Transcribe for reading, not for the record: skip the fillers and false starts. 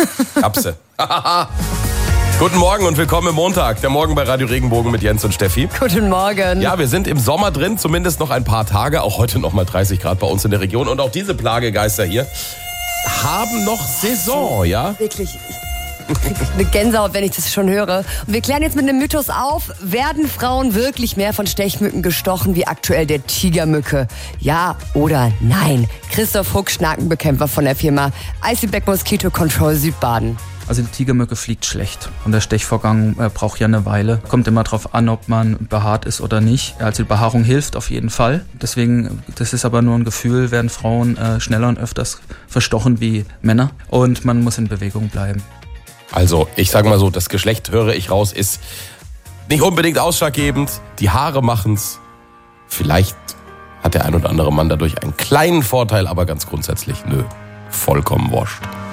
Kapse. Guten Morgen und willkommen im Montag. Der Morgen bei Radio Regenbogen mit Jens und Steffi. Guten Morgen. Ja, wir sind im Sommer drin, zumindest noch ein paar Tage. Auch heute noch mal 30 Grad bei uns in der Region. Und auch diese Plagegeister hier haben noch Saison, ja? Wirklich, ich kriege eine Gänsehaut, wenn ich das schon höre. Und wir klären jetzt mit einem Mythos auf. Werden Frauen wirklich mehr von Stechmücken gestochen wie aktuell der Tigermücke? Ja oder nein? Christoph Huck, Schnakenbekämpfer von der Firma Icyback Mosquito Control Südbaden. Also die Tigermücke fliegt schlecht und der Stechvorgang braucht ja eine Weile. Kommt immer darauf an, ob man behaart ist oder nicht. Also die Behaarung hilft auf jeden Fall. Deswegen, das ist aber nur ein Gefühl, werden Frauen schneller und öfters verstochen wie Männer. Und man muss in Bewegung bleiben. Also, ich sage mal so, das Geschlecht, höre ich raus, ist nicht unbedingt ausschlaggebend. Die Haare machen's. Vielleicht hat der ein oder andere Mann dadurch einen kleinen Vorteil, aber ganz grundsätzlich, nö, vollkommen wurscht.